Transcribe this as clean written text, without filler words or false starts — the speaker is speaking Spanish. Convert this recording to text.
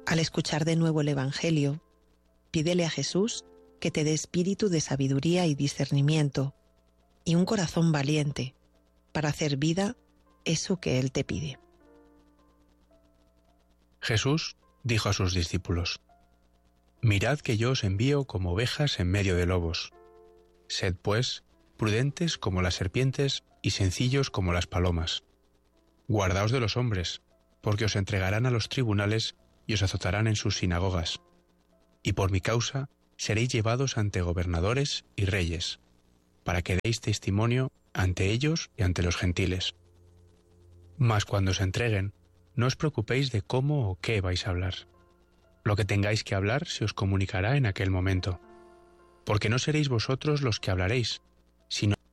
Al escuchar de nuevo el Evangelio, pídele a Jesús que te dé espíritu de sabiduría y discernimiento y un corazón valiente para hacer vida eso que Él te pide. Jesús dijo a sus discípulos: «Mirad que yo os envío como ovejas en medio de lobos. Sed, pues, prudentes como las serpientes y sencillos como las palomas. Guardaos de los hombres, porque os entregarán a los tribunales y os azotarán en sus sinagogas. Y por mi causa seréis llevados ante gobernadores y reyes, para que deis testimonio ante ellos y ante los gentiles. Mas cuando os entreguen, no os preocupéis de cómo o qué vais a hablar. Lo que tengáis que hablar se os comunicará en aquel momento, porque no seréis vosotros los que hablaréis, sino